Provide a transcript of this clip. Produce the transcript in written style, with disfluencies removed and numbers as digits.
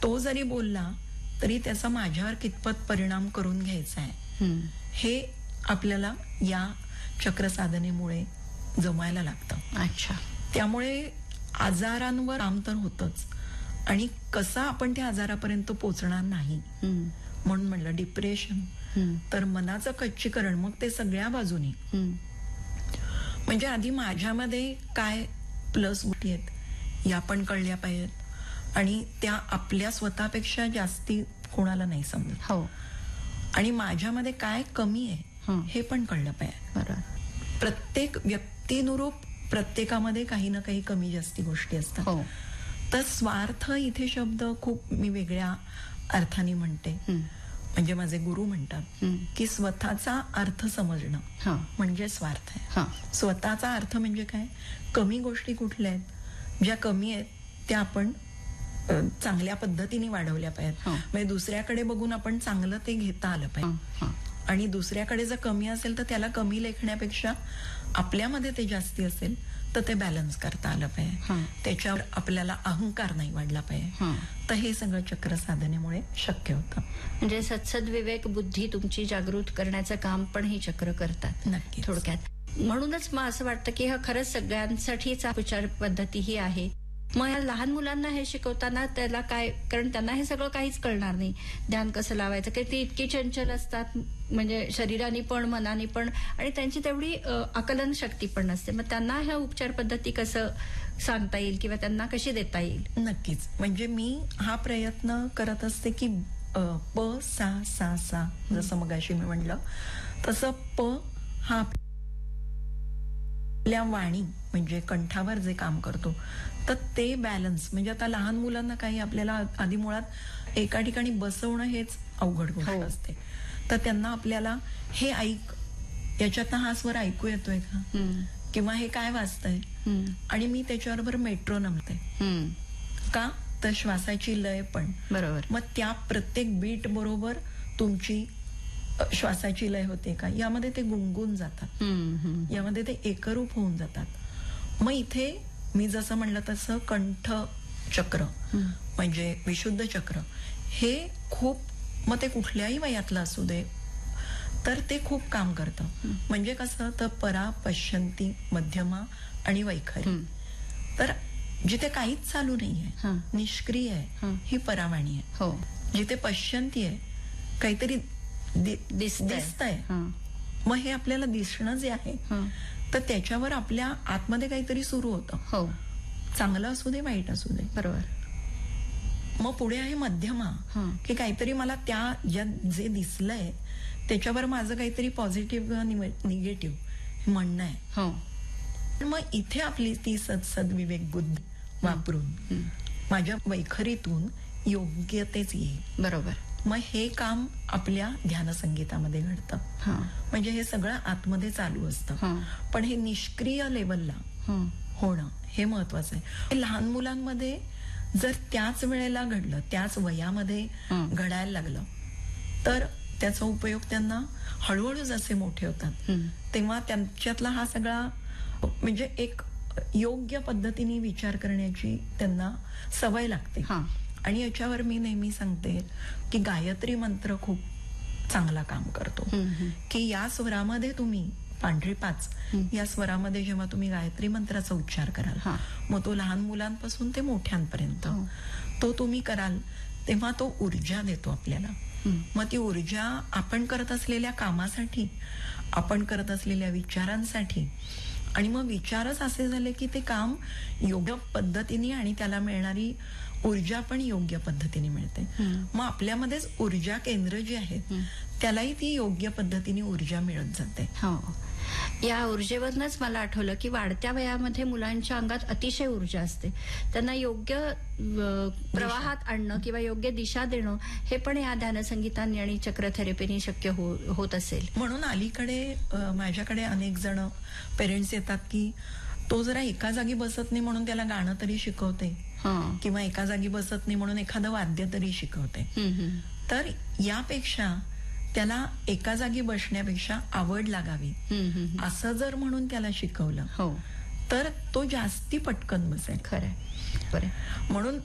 तो जरी बोलला तरी त्याचा माझ्यावर कितपत परिणाम करून घ्यायचा आहे हे आपल्याला या चक्र साधनेमुळे जमायला लागतं. अच्छा. त्यामुळे आजारांवर काम तर होतच आणि कसं आपण त्या आजारापर्यंत पोहोचणार नाही म्हणून म्हणलं डिप्रेशन तर मनाचं खच्चीकरण, मग ते सगळ्या बाजूनी. म्हणजे आधी माझ्यामध्ये काय प्लस गोष्टी आहेत या पण कळल्या पाहिजेत आणि त्या आपल्या स्वतःपेक्षा जास्ती कोणाला नाही समजत. हो. आणि माझ्यामध्ये काय कमी आहे हे पण कळलं पाहिजे. बरोबर. प्रत्येक व्यक्तीनुरूप प्रत्येकामध्ये काही ना काही कमी जास्ती गोष्टी असतात. हो. तर स्वार्थ इथे शब्द खूप मी वेगळ्या अर्थाने म्हणते. म्हणजे माझे गुरु म्हणतात की स्वतःचा अर्थ समजणं म्हणजे स्वार्थ आहे. स्वतःचा अर्थ म्हणजे काय? कमी गोष्टी कुठल्या आहेत, ज्या कमी आहेत त्या आपण चांगल्या पद्धतीने वाढवल्या पाहिजेत. म्हणजे दुसऱ्याकडे बघून आपण चांगलं ते घेता आलं पाहिजे आणि दुसऱ्याकडे जर कमी असेल तर त्याला कमी लेखण्यापेक्षा आपल्यामध्ये ते जास्ती असेल तर ते बॅलन्स करता आलं पाहिजे. त्याच्यावर आपल्याला अहंकार नाही वाढला पाहिजे. तर हे सगळं चक्र साधनेमुळे शक्य होतं. म्हणजे सत्सद विवेक बुद्धी तुमची जागृत करण्याचं काम पण ही चक्र करतात. नक्की. थोडक्यात म्हणूनच मग असं वाटतं की हा खरंच सगळ्यांसाठीच उपचार पद्धती ही आहे. मग या लहान मुलांना हे शिकवताना त्याला काय, कारण त्यांना हे सगळं काहीच कळणार नाही, ध्यान कसं लावायचं, की ती इतकी चंचल असतात म्हणजे शरीराने पण मनाने पण, आणि त्यांची तेवढी आकलन शक्ती पण नसते. मग त्यांना ह्या उपचार पद्धती कसं सांगता येईल किंवा त्यांना कशी देता येईल? नक्कीच. म्हणजे मी हा प्रयत्न करत असते की प सा सा सा, जसं मगाशी मी म्हणलं तसं प हा आपल्या वाणी म्हणजे कंठावर जे काम करतो तर ते बॅलन्स. म्हणजे आता लहान मुलांना काही आपल्याला आधी मुळात एका ठिकाणी बसवणं हेच अवघड गोष्ट असते. तर त्यांना आपल्याला हे ऐक, याच्यातनं हा स्वर ऐकू येतोय का, किंवा हे काय वाजतंय, आणि मी त्याच्याबरोबर मेट्रो नमते का, तर श्वासाची लय पण बरोबर. मग त्या प्रत्येक बीट बरोबर तुमची श्वासाची लय होते का, यामध्ये ते गुंगून जातात, यामध्ये ते एकरूप होऊन जातात. मग इथे मी जसं म्हणलं तसं कंठ चक्र म्हणजे विशुद्ध चक्र हे खूप, मग ते कुठल्याही वयातलं असू दे तर ते खूप काम करतं. म्हणजे कसं, तर परा, पश्यंती, मध्यमा आणि वैखरी. तर जिथे काहीच चालू नाहीये, निष्क्रिय आहे, ही परावाणी आहे. जिथे पश्यंती आहे, काहीतरी दिसतंय, मग हे आपल्याला दिसणं जे आहे तर त्याच्यावर आपल्या आतमध्ये काहीतरी सुरू होतं, चांगलं असू दे वाईट असू दे. बरोबर. मग पुढे आहे मध्यमा, की काहीतरी मला त्या जे दिसलंय त्याच्यावर माझं काहीतरी पॉझिटिव्ह निगेटिव्ह म्हणणं आहे. मग इथे आपली ती सद विवेक बुद्धी वापरून माझ्या वैखरीतून योग्यतेच येईल. बरोबर. मग हे काम आपल्या ध्यान संगीतामध्ये घडतं. म्हणजे हे सगळं आतमध्ये चालू असतं, पण हे निष्क्रिय लेवलला होणं हे महत्वाचं आहे. लहान मुलांमध्ये जर त्याच वेळेला घडलं, त्याच वयामध्ये घडायला लागलं तर त्याचा उपयोग त्यांना हळूहळू जसे मोठे होतात तेव्हा त्यांच्यातला हा सगळा म्हणजे एक योग्य पद्धतीने विचार करण्याची त्यांना सवय लागते. आणि याच्यावर मी नेहमी सांगते की गायत्री मंत्र खूप चांगला काम करतो. की या स्वरामध्ये तुम्ही पांढरी 5 या स्वरामध्ये जेव्हा तुम्ही गायत्री मंत्राचा उच्चार कराल, मग तो लहान मुलांपासून ते मोठ्यांपर्यंत तो तुम्ही कराल तेव्हा तो ऊर्जा देतो आपल्याला. मग ती ऊर्जा आपण करत असलेल्या कामासाठी, आपण करत असलेल्या विचारांसाठी, आणि मग विचारच असे झाले की ते काम योग्य पद्धतीने आणि त्याला मिळणारी ऊर्जा पण योग्य पद्धतीने मिळते. मग आपल्यामध्येच ऊर्जा केंद्र जी आहेत त्यालाही ती योग्य पद्धतीने ऊर्जा मिळत जाते. या ऊर्जेवरनच मला आठवलं की वाढत्या वयामध्ये मुलांच्या अंगात अतिशय ऊर्जा असते. त्यांना योग्य प्रवाहात आणणं किंवा योग्य दिशा देणं हे पण या ध्यानसंगीतांनी आणि चक्र थेरपीने शक्य होत असेल. म्हणून अलीकडे माझ्याकडे अनेक जण पेरेंट्स येतात की तो जरा एका जागी बसत नाही म्हणून त्याला गाणं तरी शिकवते, किंवा एका जागी बसत नाही म्हणून एखादं वाद्य तरी शिकवते. तर यापेक्षा त्याला एका जागी बसण्यापेक्षा आवड लागावी असं जर म्हणून त्याला शिकवलं तर तो जास्ती पटकन बसेल. खरं. म्हणून